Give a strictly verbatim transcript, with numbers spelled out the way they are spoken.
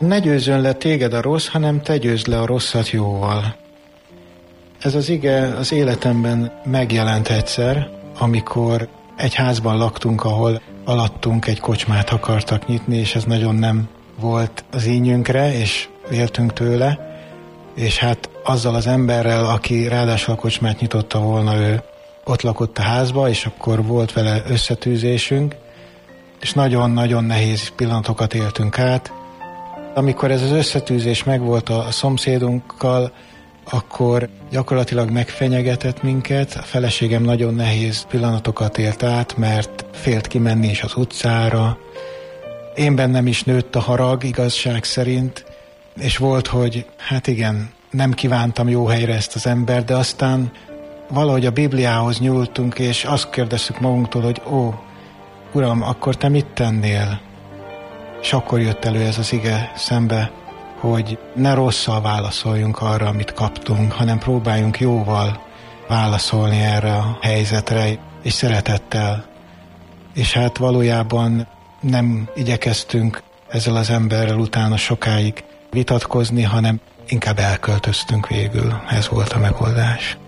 Ne győzzön le téged a rossz, hanem te győzd le a rosszat jóval. Ez az ige az életemben megjelent egyszer, amikor egy házban laktunk, ahol alattunk egy kocsmát akartak nyitni, és ez nagyon nem volt az ínyünkre, és éltünk tőle, és hát azzal az emberrel, aki ráadásul a kocsmát nyitotta volna, ő ott lakott a házba, és akkor volt vele összetűzésünk, és nagyon-nagyon nehéz pillanatokat éltünk át. Amikor ez az összetűzés megvolt a szomszédunkkal, akkor gyakorlatilag megfenyegetett minket. A feleségem nagyon nehéz pillanatokat élt át, mert félt kimenni is az utcára. Én bennem is nőtt a harag, igazság szerint, és volt, hogy hát igen, nem kívántam jó helyre ezt az embert, de aztán valahogy a Bibliához nyúltunk, és azt kérdeztük magunktól, hogy ó, Uram, akkor te mit tennél? És akkor jött elő ez az ige szembe, hogy ne rosszal válaszoljunk arra, amit kaptunk, hanem próbáljunk jóval válaszolni erre a helyzetre, és szeretettel. És hát valójában nem igyekeztünk ezzel az emberrel utána sokáig vitatkozni, hanem inkább elköltöztünk végül. Ez volt a megoldás.